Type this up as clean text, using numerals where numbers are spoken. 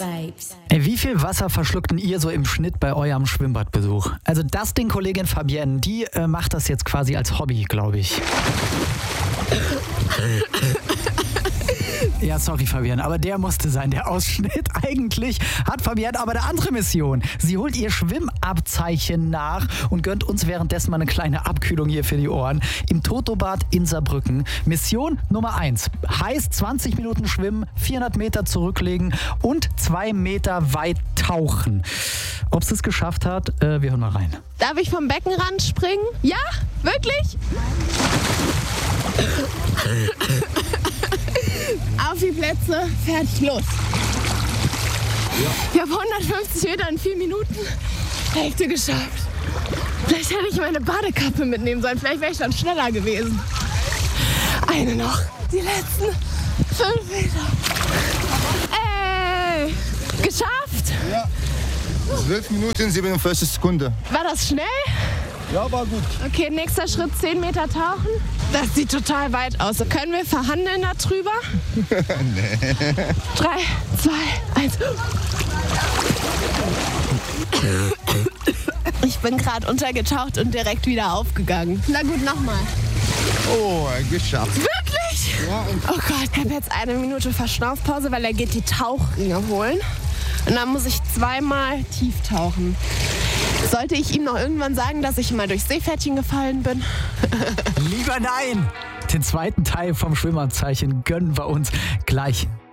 Wie viel Wasser verschluckten ihr so im Schnitt bei eurem Schwimmbadbesuch? Also das Ding, Kollegin Fabienne, die macht das jetzt quasi als Hobby, glaube ich. Ja, sorry Fabienne, aber der musste sein, der Ausschnitt. Eigentlich hat Fabienne aber eine andere Mission. Sie holt ihr Schwimmabzeichen nach und gönnt uns währenddessen mal eine kleine Abkühlung hier für die Ohren. Im Totobad in Saarbrücken. Mission Nummer 1. Heißt 20 Minuten schwimmen, 400 Meter zurücklegen und 2 Meter weit tauchen. Ob sie es geschafft hat, wir hören mal rein. Darf ich vom Beckenrand springen? Ja? Wirklich? Auf die Plätze, fertig, los. Ich habe 150 Meter in 4 Minuten. Hälfte geschafft. Vielleicht hätte ich meine Badekappe mitnehmen sollen. Vielleicht wäre ich dann schneller gewesen. Eine noch. Die letzten 5 Meter. Ey, geschafft? Ja. 12 Minuten, 47 Sekunden. War das schnell? Ja, war gut. Okay, nächster Schritt, 10 Meter tauchen. Das sieht total weit aus. Können wir verhandeln darüber? Nee. 3, 2, 1. Ich bin gerade untergetaucht und direkt wieder aufgegangen. Na gut, nochmal. Oh, geschafft. Wirklich? Ja, und Oh Gott, ich habe jetzt 1 Minute Verschnaufpause, weil er geht die Tauchringe holen. Und dann muss ich 2-mal tief tauchen. Sollte ich ihm noch irgendwann sagen, dass ich mal durchs Seepferdchen gefallen bin? Lieber nein! Den zweiten Teil vom Schwimmabzeichen gönnen wir uns gleich